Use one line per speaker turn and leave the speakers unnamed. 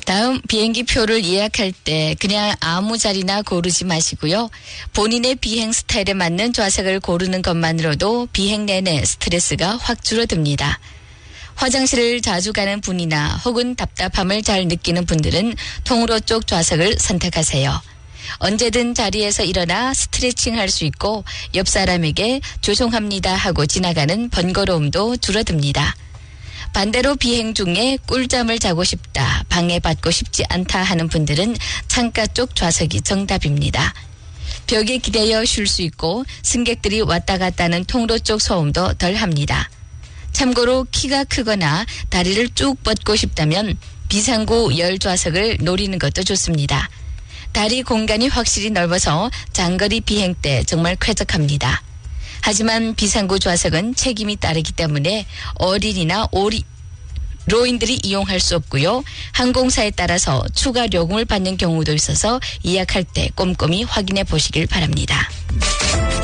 다음 비행기 표를 예약할 때 그냥 아무 자리나 고르지 마시고요. 본인의 비행 스타일에 맞는 좌석을 고르는 것만으로도 비행 내내 스트레스가 확 줄어듭니다. 화장실을 자주 가는 분이나 혹은 답답함을 잘 느끼는 분들은 통로 쪽 좌석을 선택하세요. 언제든 자리에서 일어나 스트레칭 할 수 있고 옆 사람에게 죄송합니다 하고 지나가는 번거로움도 줄어듭니다. 반대로 비행 중에 꿀잠을 자고 싶다, 방해받고 싶지 않다 하는 분들은 창가 쪽 좌석이 정답입니다. 벽에 기대어 쉴 수 있고 승객들이 왔다 갔다 하는 통로 쪽 소음도 덜 합니다. 참고로 키가 크거나 다리를 쭉 뻗고 싶다면 비상구 열 좌석을 노리는 것도 좋습니다. 다리 공간이 확실히 넓어서 장거리 비행 때 정말 쾌적합니다. 하지만 비상구 좌석은 책임이 따르기 때문에 어린이나 로인들이 이용할 수 없고요. 항공사에 따라서 추가 요금을 받는 경우도 있어서 예약할 때 꼼꼼히 확인해 보시길 바랍니다.